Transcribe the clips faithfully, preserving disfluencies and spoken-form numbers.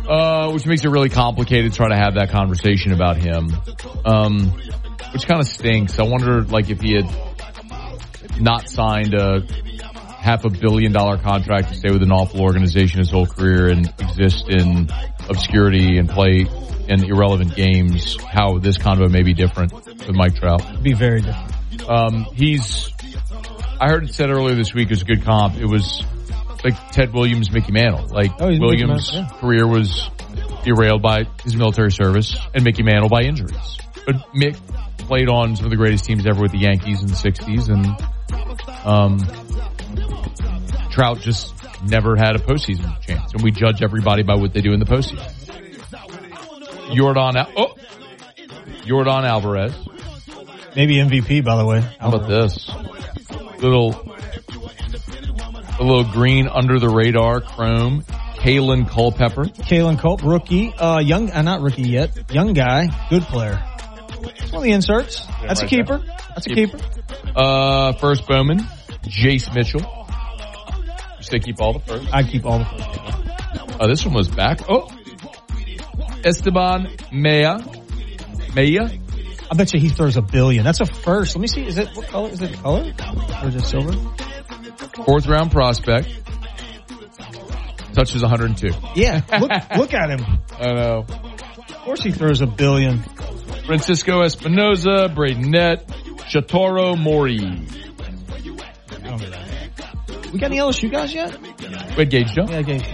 Uh, which makes it really complicated trying to have that conversation about him. Um, which kind of stinks. I wonder, like, if he had not signed a half a billion dollar contract to stay with an awful organization his whole career and exist in obscurity and play in irrelevant games, how this convo may be different with Mike Trout. It'd be very different. Um, he's, I heard it said earlier this week, it was a good comp. It was like Ted Williams, Mickey Mantle. Like, oh, Williams' yeah. career was derailed by his military service and Mickey Mantle by injuries. But Mick played on some of the greatest teams ever with the Yankees in the sixties, and um, Trout just never had a postseason chance. And we judge everybody by what they do in the postseason. Yordan, oh, Yordan Alvarez. Maybe M V P, by the way. How about this? Little, a little green under the radar chrome. Kalen Culpepper. Kalen Culp, rookie, uh, young, uh, not rookie yet, young guy, good player. It's one of the inserts. Yeah, That's right a keeper. there. That's a Keeper. keeper. Uh, first Bowman, Jace Mitchell. You say keep all the first? I keep all the first. Oh, this one was back. Oh, Esteban Maya. Maya. I bet you he throws a billion. That's a first. Let me see. Is it, what color? Is it color? Or is it silver? Fourth round prospect. Touches one hundred two. Yeah. Look, look at him. I know. Of course he throws a billion. Francisco Espinoza, Braden Nett, Shatoro Mori. I don't know that. We got any L S U guys yet? Wait, Gage Joe? Yeah, Gage.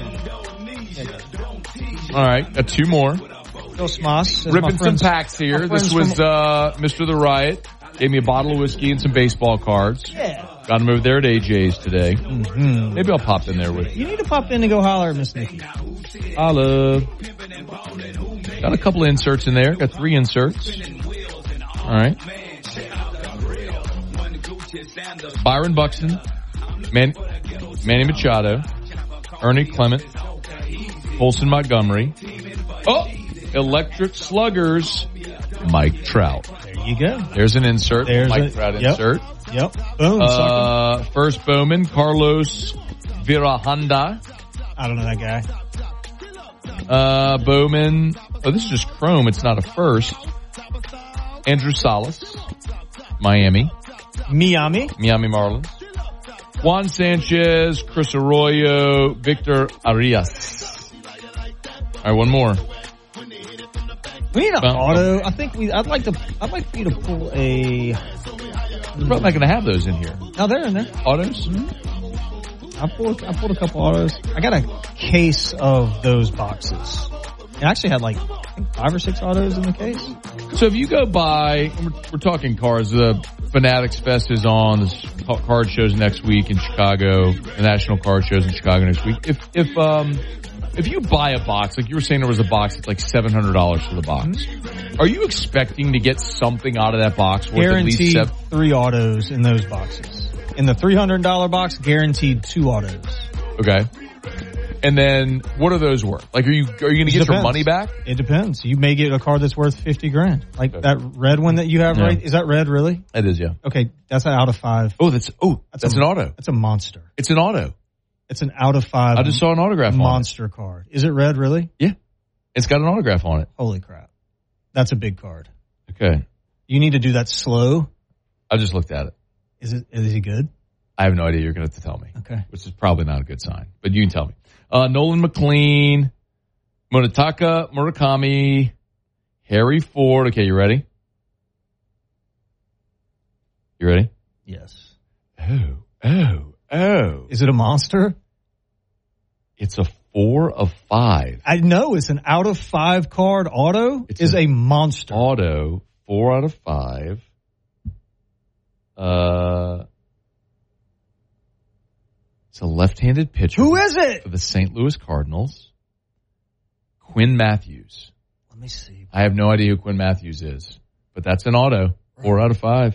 All right, got two more. Phil Smoss. Ripping some packs here. This was from, uh, Mister The Riot. Gave me a bottle of whiskey and some baseball cards. Yeah. Got him over there at A J's today. Mm-hmm. Maybe I'll pop in there with you. You need to pop in and go holler at Miss Nikki. Holla. Got a couple of inserts in there. Got three inserts. All right. Byron Buxton, Man- Manny Machado, Ernie Clement, Colson Montgomery. Oh, Electric Sluggers, Mike Trout. There you go. There's an insert. There's Mike a, Trout yep, insert. Yep. Boom. Uh, first Bowman, Carlos Virahanda. I don't know that guy. Uh, Bowman. Oh, this is just chrome. It's not a first. Andrew Salas, Miami. Miami. Miami Marlins. Juan Sanchez, Chris Arroyo, Victor Arias. All right, one more. We need an Well, auto. I think we. I'd like to. I'd like for you to pull a. We're probably not going to have those in here. Oh, they're in there. Autos? Mm-hmm. I pulled. I pulled a couple autos. I got a case of those boxes. It actually had like I think five or six autos in the case. So if you go by, we're, we're talking cars. The Fanatics Fest is on. The card shows next week in Chicago. The National Card shows in Chicago next week. If if um if you buy a box, like you were saying, there was a box that's like seven hundred dollars for the box. Mm-hmm. Are you expecting to get something out of that box worth Guaranteed at least seven? three autos in those boxes. In the three hundred dollar box, guaranteed two autos. Okay. And then what are those worth? Like, are you are you going to get your money back? It depends. You may get a card that's worth fifty grand. Like okay. That red one that you have, yeah. Right? Is that red, really? It is, yeah. Okay, that's an out of five. Oh, that's oh, that's, that's a, an auto. That's a monster. It's an auto. It's an out of five. I just saw an autograph on it. Monster card. Is it red, really? Yeah. It's got an autograph on it. Holy crap. That's a big card. Okay. You need to do that slow. I just looked at it. Is it? Is he good? I have no idea. You're going to have to tell me. Okay. Which is probably not a good sign, but you can tell me. Uh, Nolan McLean, Munetaka Murakami, Harry Ford. Okay, you ready? You ready? Yes. Oh, oh, oh. Is it a monster? It's a four of five. I know it's an out of five card auto. It's is a monster. Auto, four out of five. Uh, it's a left-handed pitcher. Who is it? For the Saint Louis Cardinals. Quinn Matthews. Let me see. I have no idea who Quinn Matthews is, but that's an auto. Four right. out of five.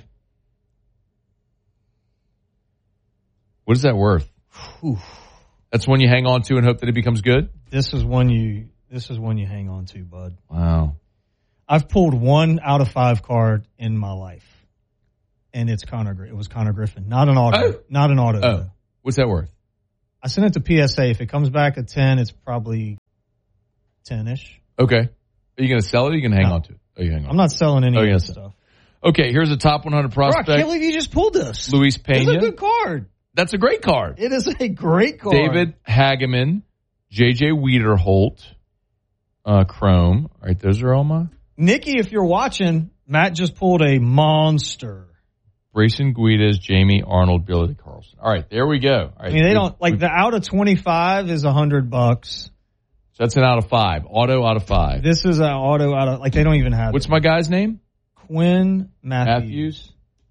What is that worth? Whew. That's one you hang on to and hope that it becomes good? This is one you this is one you hang on to, bud. Wow. I've pulled one out of five card in my life. And it's Connor it was Connor Griffin. Not an auto. Oh. Not an auto. Oh. Though. What's that worth? I sent it to P S A. If it comes back at ten, it's probably ten-ish. Okay. Are you going to sell it or are you going to hang No. on to it? Oh, you hang on. I'm not selling any Oh, of yeah, this so- stuff. Okay, here's a top one hundred Bro, I prospect. can't believe you just pulled this. Luis This is Pena. a good card. That's a great card. It is a great card. David Hageman, J J Wiederholt, uh, Chrome. All right, those are all my. Nikki, if you're watching, Matt just pulled a monster. Grayson Guidas, Jamie Arnold, Billy Carlson. All right, there we go. All right, I mean, they we- don't like we- the out of twenty-five is a hundred bucks. So that's an out of five. Auto out of five. This is an auto out of like they don't even have. What's it. my guy's name? Quinn Matthews. Matthews.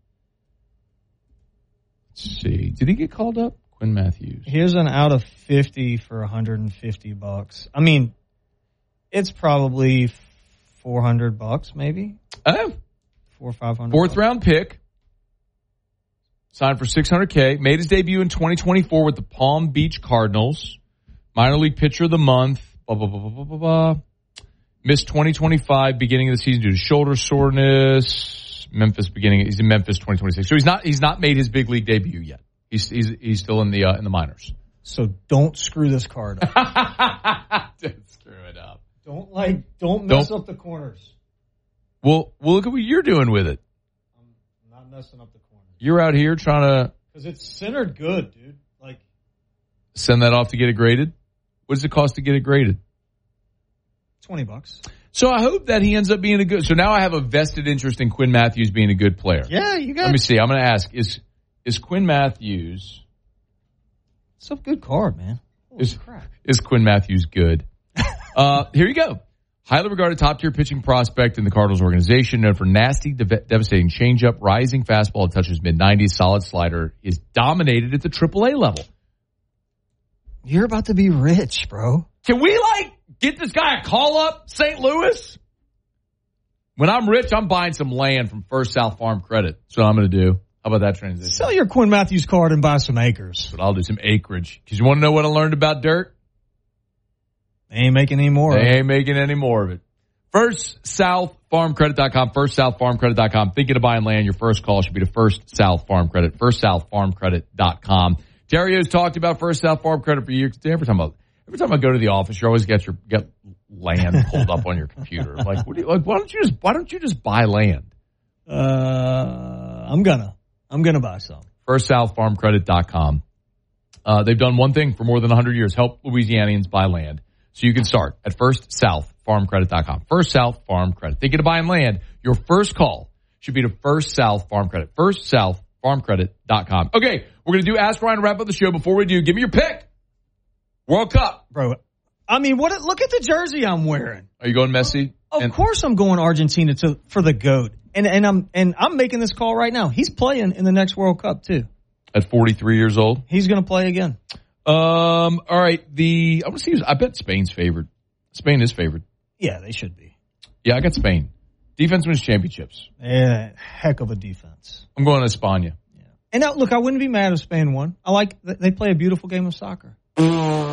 Let's see. Did he get called up? Quinn Matthews. Here's an out of fifty for a hundred and fifty bucks. I mean, it's probably four hundred bucks, maybe Oh, four or five hundred. fourth round pick. Signed for six hundred K. Made his debut in twenty twenty-four with the Palm Beach Cardinals. Minor league pitcher of the month. Blah, blah, blah, blah, blah, blah, blah. Missed twenty twenty-five beginning of the season due to shoulder soreness. Memphis beginning. He's in Memphis twenty twenty-six. So he's not. He's not made his big league debut yet. He's he's he's still in the uh, in the minors. So don't screw this card up. Don't screw it up. Don't like. Don't mess Don't- up the corners. Well, well, look at what you're doing with it. I'm not messing up the corners You're out here trying to because it's centered good, dude. Like send that off to get it graded. What does it cost to get it graded? twenty bucks. So I hope that he ends up being a good. So now I have a vested interest in Quinn Matthews being a good player. Yeah, you got. Let me see. I'm going to ask: Is is Quinn Matthews It's a good card, man. Holy is crap. is Quinn Matthews good? uh, here you go. Highly regarded top tier pitching prospect in the Cardinals organization, known for nasty, dev- devastating changeup, rising fastball, touches mid nineties, solid slider, is dominated at the triple A level. You're about to be rich, bro. Can we like get this guy a call up, Saint Louis? When I'm rich, I'm buying some land from First South Farm Credit. That's what I'm going to do. How about that transition? Sell your Quinn Matthews card and buy some acres. But I'll do some acreage. Because you want to know what I learned about dirt? They ain't making any more. They ain't making any more of it. First South Farm Credit dot com, First South Farm Credit dot com. Thinking of buying land, your first call should be to First South Farm Credit, First South Farm Credit dot com. Dario's talked about First South Farm Credit for years. Every time I, every time I go to the office, you always get your get land pulled up on your computer. Like, what do you, like, why don't you just why don't you just buy land? Uh, I'm gonna. I'm gonna buy some. First South Farm Credit dot com. Uh, they've done one thing for more than one hundred years: help Louisianians buy land. So you can start at First South Farm Credit dot com. First South Farm Credit. Thinking of buying land? Your first call should be to First South Farm Credit. First South Farm Credit dot com. Okay, we're going to do Ask Ryan to wrap up the show. Before we do, give me your pick. World Cup. Bro, I mean, what? Look at the jersey I'm wearing. Are you going Messi? Of And- course, I'm going Argentina to for the GOAT, and and I'm and I'm making this call right now. He's playing in the next World Cup too. At forty-three years old. He's going to play again. Um. All right. The I'm going to see. I bet Spain's favored. Spain is favored. Yeah, they should be. Yeah, I got Spain. Defense wins championships. Yeah, heck of a defense. I'm going to España. Yeah. And now, look, I wouldn't be mad if Spain won. I like they play a beautiful game of soccer. They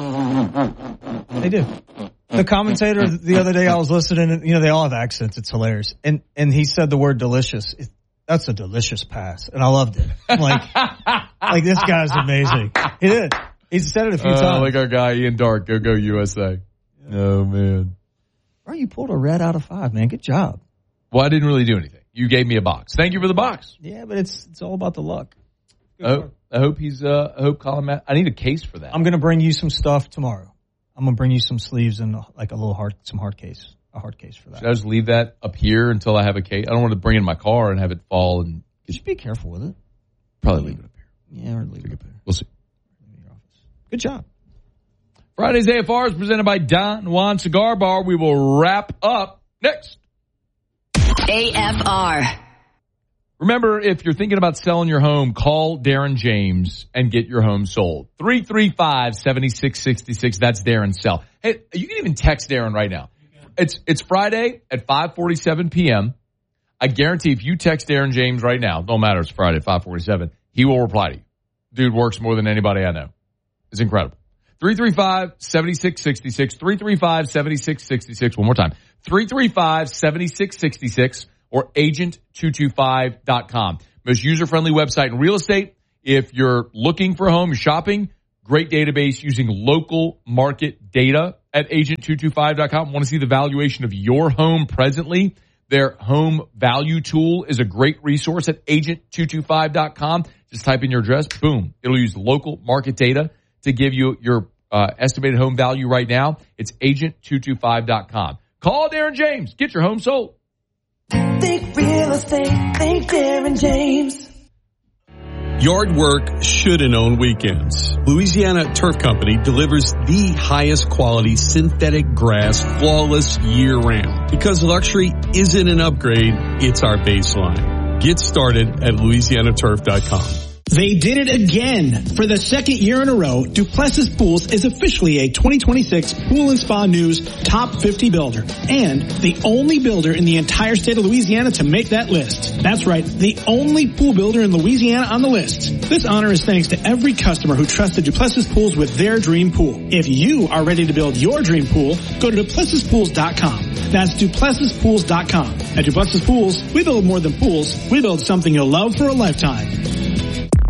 do. The commentator the other day I was listening, and, you know, they all have accents. It's hilarious. And and he said the word delicious. It, that's a delicious pass. And I loved it. I'm like, like this guy's amazing. He did. He said it a few Uh, times. like our guy Ian Dark. Go go U S A. Yeah. Oh man. Bro, you pulled a red out of five, man. Good job. Well, I didn't really do anything. You gave me a box. Thank you for the box. Yeah, but it's it's all about the luck. Good I work. hope, I hope he's. Uh, I hope Colin. Matt, I need a case for that. I'm gonna bring you some stuff tomorrow. I'm gonna bring you some sleeves and like a little hard, some hard case, a hard case for that. Should I just leave that up here until I have a case? I don't want to bring it in my car and have it fall and You should be careful with it. probably leave it up here. Yeah, or leave it up there. We'll see. In your office. Good job. Friday's A F R is presented by Don Juan Cigar Bar. We will wrap up next. A F R. Remember, if you're thinking about selling your home, call Darren James and get your home sold. three three five, seven six six six. That's Darren's cell. Hey, you can even text Darren right now. It's it's Friday at five forty-seven p.m. I guarantee if you text Darren James right now, don't matter, it's Friday at five forty-seven, he will reply to you. Dude works more than anybody I know. It's incredible. three three five, seven six six six. three three five, seven six six six. One more time. three three five, seven six six six or agent two two five dot com. Most user-friendly website in real estate. If you're looking for a home, you're shopping, Great database using local market data at agent two two five dot com. Want to see the valuation of your home presently? Their home value tool is a great resource at agent two two five dot com. Just type in your address. Boom. It'll use local market data to give you your uh, estimated home value right now. It's agent two two five dot com. Call Darren James. Get your home sold. Think real estate. Think Darren James. Yard work shouldn't own weekends. Louisiana Turf Company delivers the highest quality synthetic grass, flawless year-round. Because luxury isn't an upgrade, it's our baseline. Get started at louisiana turf dot com. They did it again. For the second year in a row, Duplessis Pools is officially a twenty twenty-six Pool and Spa News Top fifty builder and the only builder in the entire state of Louisiana to make that list. That's right, the only pool builder in Louisiana on the list. This honor is thanks to every customer who trusted Duplessis Pools with their dream pool. If you are ready to build your dream pool, go to duplessis pools dot com. That's duplessis pools dot com. At Duplessis Pools, we build more than pools. We build something you'll love for a lifetime.